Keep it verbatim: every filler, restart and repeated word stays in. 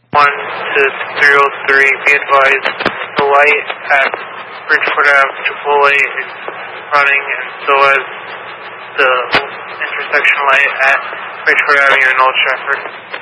one to three oh three, be advised the light at Bridgeport Avenue Chipotle is running, and so is the intersection light at Bridgeport Avenue and Old Trafford.